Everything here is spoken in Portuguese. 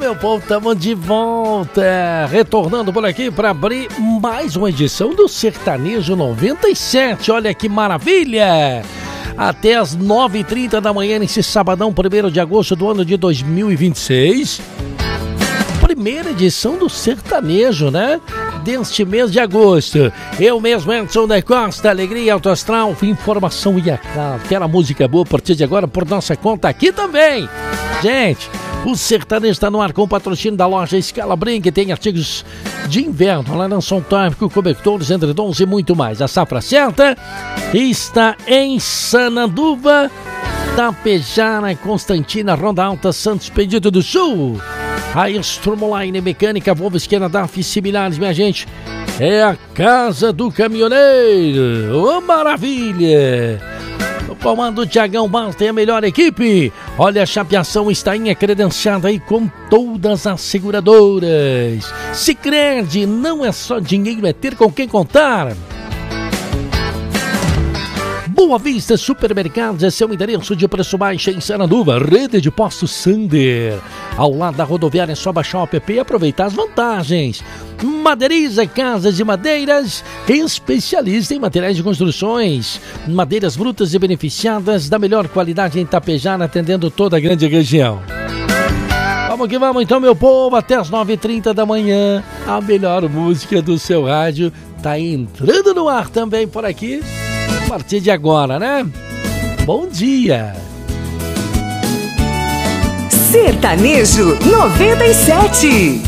meu povo, estamos de volta, retornando por aqui para abrir mais uma edição do Sertanejo 97, olha que maravilha! Até as 9h30 da manhã, nesse sabadão, 1º de agosto do ano de 2026, primeira edição do Sertanejo, né? Deste mês de agosto. Eu mesmo, Edson da Costa, alegria, alto astral, informação e aquela música boa a partir de agora por nossa conta aqui também. Gente, o Sertanejo está no ar com o patrocínio da loja Scala Brin, que tem artigos de inverno, lençol térmico, cobertores, edredons e muito mais. A safra certa está em Sananduva, Tapejara, Constantina, Ronda Alta, Santos Expedito do Sul. A Estromoline Mecânica, Volvo Esquerda, DAF e similares, minha gente, é a casa do caminhoneiro. Ô, maravilha! O comando Thiagão Barros tem a melhor equipe. Olha, a chapeação está credenciada aí com todas as seguradoras. Sicredi, não é só dinheiro, é ter com quem contar. Boa Vista Supermercados é seu endereço de preço baixo em Sananduva. Rede de postos Sander. Ao lado da rodoviária é só baixar o app e aproveitar as vantagens. Madeiriza Casas e Madeiras, especialista em materiais de construções. Madeiras brutas e beneficiadas da melhor qualidade em Tapejara, atendendo toda a grande região. Vamos que vamos então, meu povo, até as 9h30 da manhã. A melhor música do seu rádio tá entrando no ar também por aqui. A partir de agora, né? Bom dia! Sertanejo 97.